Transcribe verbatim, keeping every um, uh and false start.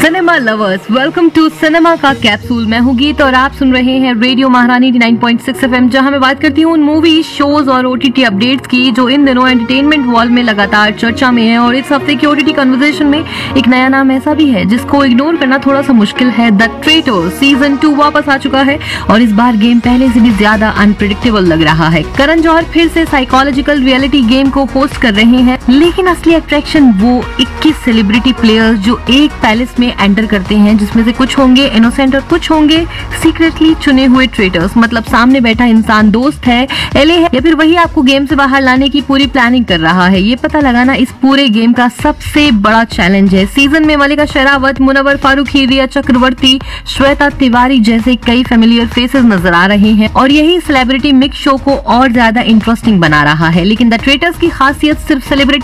Cinema lovers, welcome to cinema का capsule. मैं हूँ गीत और आप सुन रहे हैं रेडियो महारानी नाइंटी पॉइंट सिक्स एफएम, जहां मैं बात करती हूँ उन मूवी, शोज और ओटीटी अपडेट्स की जो इन दिनों एंटरटेनमेंट वॉल में लगातार चर्चा में है। और इस हफ्ते की ओटीटी कन्वर्सेशन में एक नया नाम ऐसा भी है जिसको इग्नोर करना थोड़ा सा मुश्किल है। द ट्रेटर सीजन टू वापस आ चुका है और इस बार गेम पहले से भी ज्यादा अनप्रिडिक्टेबल लग रहा है। करण जौहर फिर से साइकोलॉजिकल रियलिटी गेम को होस्ट कर रहे हैं, लेकिन असली अट्रैक्शन वो इक्कीस सेलिब्रिटी प्लेयर्स जो एक पैलेस में एंटर करते हैं, जिसमें से कुछ होंगे इनोसेंट और कुछ होंगे सीक्रेटली चुने हुए ट्रेटर्स। मतलब सामने बैठा इंसान दोस्त है, एले है, या फिर वही आपको गेम से बाहर लाने की पूरी प्लानिंग कर रहा है। ये पता लगाना इस पूरे गेम का सबसे बड़ा चैलेंज है। सीजन में मलिका शेरावत, मुनव्वर फारूकी, रिया चक्रवर्ती, श्वेता तिवारी जैसे कई फेमिलियर फेसेस नजर आ रहे हैं और यही सेलिब्रिटी मिक्स शो को और ज्यादा इंटरेस्टिंग बना रहा है। लेकिन द ट्रेटर्स की खासियत सिर्फ सेलिब्रिटी